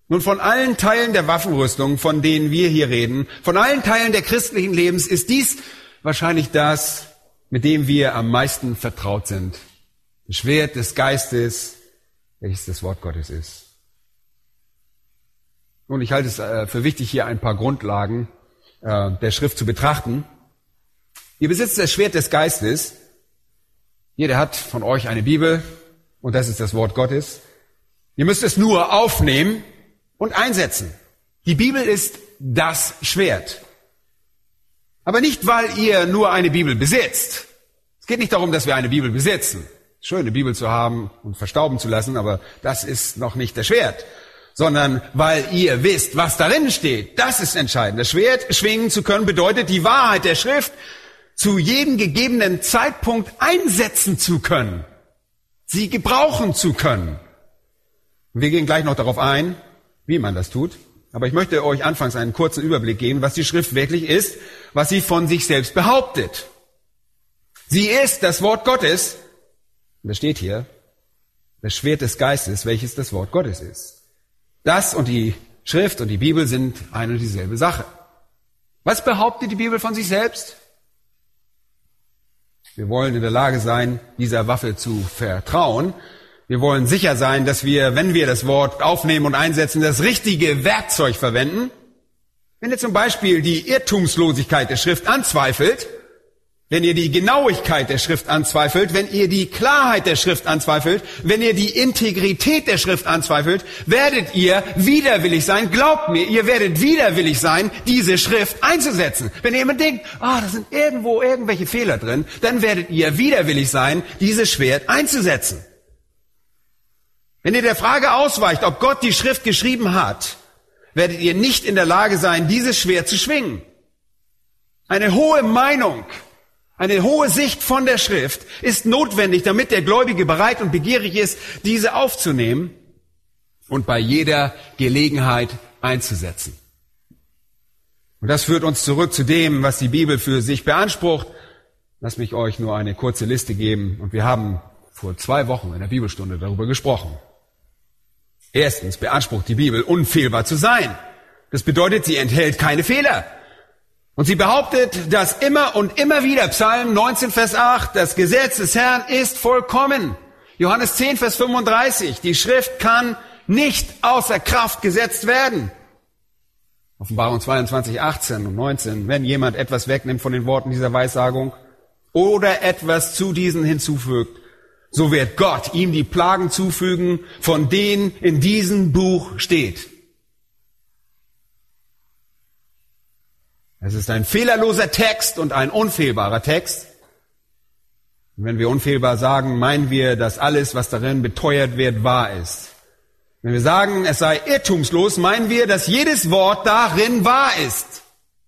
Nun, von allen Teilen der Waffenrüstung, von denen wir hier reden, von allen Teilen der christlichen Lebens, ist dies wahrscheinlich das, mit dem wir am meisten vertraut sind. Das Schwert des Geistes, welches das Wort Gottes ist. Und ich halte es für wichtig, hier ein paar Grundlagen der Schrift zu betrachten. Ihr besitzt das Schwert des Geistes. Jeder hat von euch eine Bibel und das ist das Wort Gottes. Ihr müsst es nur aufnehmen und einsetzen. Die Bibel ist das Schwert. Aber nicht, weil ihr nur eine Bibel besitzt. Es geht nicht darum, dass wir eine Bibel besitzen. Schön, eine Bibel zu haben und verstauben zu lassen, aber das ist noch nicht das Schwert. Sondern weil ihr wisst, was darin steht. Das ist entscheidend. Das Schwert schwingen zu können bedeutet, die Wahrheit der Schrift zu jedem gegebenen Zeitpunkt einsetzen zu können. Sie gebrauchen zu können. Wir gehen gleich noch darauf ein, wie man das tut. Aber ich möchte euch anfangs einen kurzen Überblick geben, was die Schrift wirklich ist, was sie von sich selbst behauptet. Sie ist das Wort Gottes, und das steht hier, das Schwert des Geistes, welches das Wort Gottes ist. Das und die Schrift und die Bibel sind eine und dieselbe Sache. Was behauptet die Bibel von sich selbst? Wir wollen in der Lage sein, dieser Waffe zu vertrauen. Wir wollen sicher sein, dass wir, wenn wir das Wort aufnehmen und einsetzen, das richtige Werkzeug verwenden. Wenn ihr zum Beispiel die Irrtumslosigkeit der Schrift anzweifelt, wenn ihr die Genauigkeit der Schrift anzweifelt, wenn ihr die Klarheit der Schrift anzweifelt, wenn ihr die Integrität der Schrift anzweifelt, werdet ihr widerwillig sein. Glaubt mir, ihr werdet widerwillig sein, diese Schrift einzusetzen. Wenn ihr immer denkt, da sind irgendwo irgendwelche Fehler drin, dann werdet ihr widerwillig sein, dieses Schwert einzusetzen. Wenn ihr der Frage ausweicht, ob Gott die Schrift geschrieben hat, werdet ihr nicht in der Lage sein, dieses Schwert zu schwingen. Eine hohe Meinung, eine hohe Sicht von der Schrift ist notwendig, damit der Gläubige bereit und begierig ist, diese aufzunehmen und bei jeder Gelegenheit einzusetzen. Und das führt uns zurück zu dem, was die Bibel für sich beansprucht. Lasst mich euch nur eine kurze Liste geben. Und wir haben vor 2 Wochen in der Bibelstunde darüber gesprochen. Erstens beansprucht die Bibel, unfehlbar zu sein. Das bedeutet, sie enthält keine Fehler. Und sie behauptet das immer und immer wieder. Psalm 19, Vers 8, das Gesetz des Herrn ist vollkommen. Johannes 10, Vers 35, die Schrift kann nicht außer Kraft gesetzt werden. Offenbarung 22, 18 und 19, wenn jemand etwas wegnimmt von den Worten dieser Weissagung oder etwas zu diesen hinzufügt, so wird Gott ihm die Plagen zufügen, von denen in diesem Buch steht. Es ist ein fehlerloser Text und ein unfehlbarer Text. Und wenn wir unfehlbar sagen, meinen wir, dass alles, was darin beteuert wird, wahr ist. Wenn wir sagen, es sei irrtumslos, meinen wir, dass jedes Wort darin wahr ist.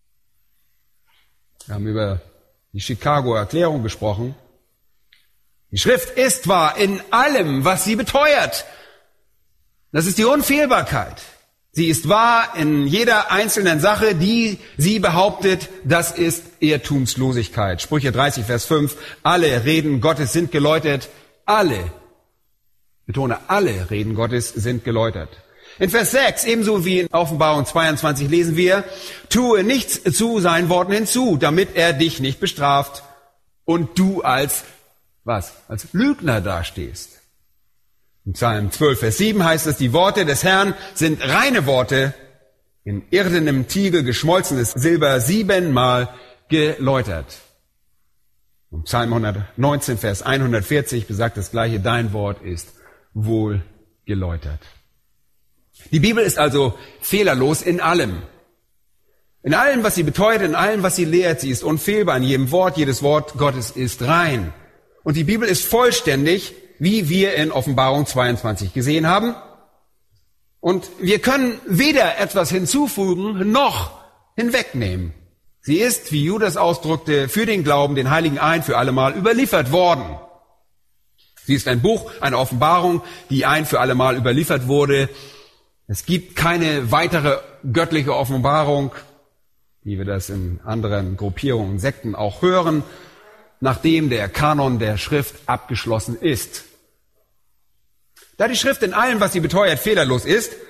Wir haben über die Chicago-Erklärung gesprochen. Die Schrift ist wahr in allem, was sie beteuert. Das ist die Unfehlbarkeit. Sie ist wahr in jeder einzelnen Sache, die sie behauptet, das ist Irrtumslosigkeit. Sprüche 30, Vers 5, alle Reden Gottes sind geläutert. Alle, betone, alle Reden Gottes sind geläutert. In Vers 6, ebenso wie in Offenbarung 22 lesen wir, tue nichts zu seinen Worten hinzu, damit er dich nicht bestraft und du als Lügner dastehst. In Psalm 12, Vers 7 heißt es, die Worte des Herrn sind reine Worte, in irdenem Tiegel geschmolzenes Silber 7-mal geläutert. Und Psalm 119, Vers 140 besagt das Gleiche, dein Wort ist wohl geläutert. Die Bibel ist also fehlerlos in allem. In allem, was sie beteuert, in allem, was sie lehrt, sie ist unfehlbar in jedem Wort, jedes Wort Gottes ist rein. Und die Bibel ist vollständig, wie wir in Offenbarung 22 gesehen haben. Und wir können weder etwas hinzufügen, noch hinwegnehmen. Sie ist, wie Judas ausdrückte, für den Glauben, den Heiligen ein für allemal überliefert worden. Sie ist ein Buch, eine Offenbarung, die ein für allemal überliefert wurde. Es gibt keine weitere göttliche Offenbarung, wie wir das in anderen Gruppierungen, Sekten auch hören, nachdem der Kanon der Schrift abgeschlossen ist. Da die Schrift in allem, was sie beteuert, fehlerlos ist,